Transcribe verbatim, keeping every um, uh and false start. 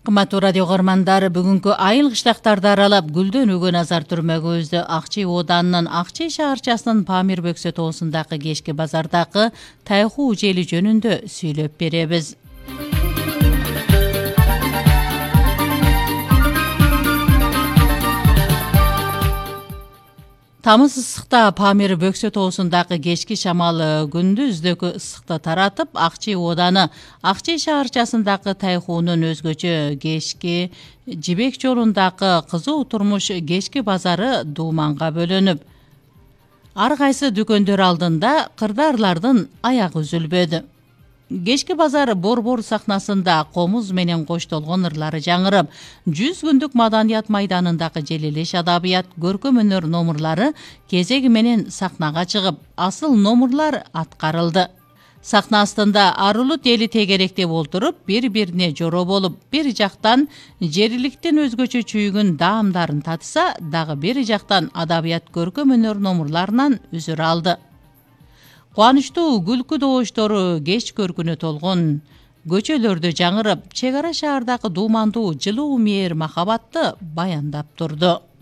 Кыматтуу радио көрмандар, бүгүнкү айыл кыштактарды аралап гүлдөнүүгө назар түрмөгүбүздө Акчи Оданынын Акчи шаарчасынын Памир Бөксө тоосундагы кечки базардагы тайхуу жели жөнүндө сүйлөп беребиз. Тамыз ысыкта Памир Бөксө тоосундагы кечки шамал күндүздөгү ысыкты таратып, Акчи Оданы Акчи шаарчасындагы тайхуунун өзгөчө кечки Жибек жолундагы кызуу турмуш кечки базары дууманга бөлөнүп, ар кайсы дүкөндөр алдында кырдаарлардын аягы үзүлбөдү. Кечки базар борбор сахнасында комуз менен коштолгон ырлары жаңырып, жүз күндүк маданият майданындагы желилеш адабият, көркөм өнөр номурлары кезеги менен сахнага чыгып, асыл номурлар аткарылды. Сахна астында арулут эли тегеректеп олтуруп, бири-бирине жоро болуп, бир жактан жергиликтин өзгөчө чүйгүн даамдарын татса, дагы бери жактан адабият, көркөм өнөр номурларынан үзүр алды. Кубанычтуу күлкү добуштору кеч көркүнө толгон, көчөлөрдө жаңырып, чек ара шаардагы дуумандуу жылуу мээр махабатты баяндап турду.